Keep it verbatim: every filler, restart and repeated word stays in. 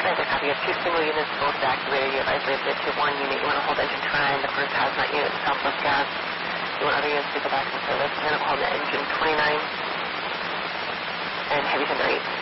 Transit copy. You have two single units, both activated. You have isolated to one unit. You want to hold engine twenty-nine. The first hazmat unit, Southwest Gas. You want other units to go back in service. You're going to hold the engine twenty-nine and heavy tender eight.